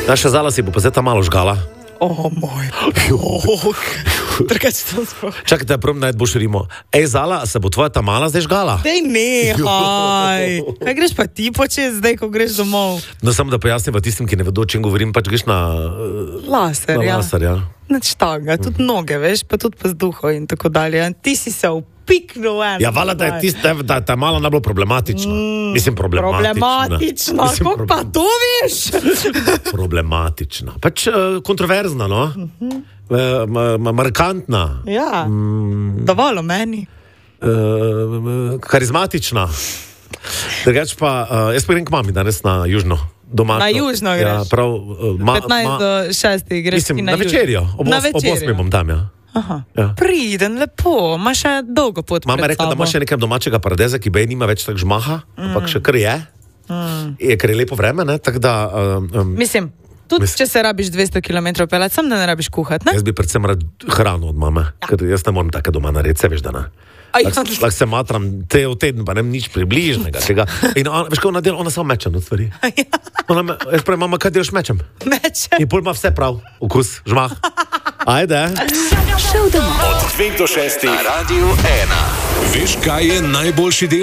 Naša Zala si bo pa zdaj ta malo žgala. Moj bog. Drugače to sploh. Čakajte, prvom najti boš rimo. Ej, Zala, a se bo tvoja ta mala zdaj žgala? Dej nehaj. Kaj greš pa ti počez zdaj, ko greš domov? No, samo da pojasnim tistim, ki ne vedo, o čem govorim, pač greš na laser, na laser, ja. Nič tega, tudi noge, veš, pa tudi pazduho in tako dalje. Ti si se upiknil eno. Ja, vala, da je ta mala najbolj problematična. Mislim, problematična. Kako pa to veš? Problematična. Pač kontroverzna, no? Markantna. Ja, dovolj o meni. Karizmatična. Drugač pa, jaz pa grem k mami danes na južno. Domačo. Na južno greš? Ja, prav. 15 do 6 greš mislim, ti na večerjo. Ob 8 bom tam, ja. Aha. Ja. Priden, lepo, ima še dolgo pot. Mama je rekla, da ima še nekaj domačega paradeza, ki bej nima več tak žmaha, ampak še kar je. Ker je lepo vreme, ne, tako da... Mislim, tudi če se rabiš 200 km pelati, sam da ne rabiš kuhati, ne? Jaz bi predvsem rad hrano od mame, ker jaz ne moram tako doma narediti, se veš, da ne. Lahko se matram v teden, pa ne nič približnega tega. In veš, ko ona dela, ona samo meče na stvari. Jaz pravim, mama, kaj delaš mečem? Mečem. In pol ima vse prav, okus, žmah. Ajde. Šel domov. Od 2 do 6 na Radio 1. Veš, kaj je najboljši del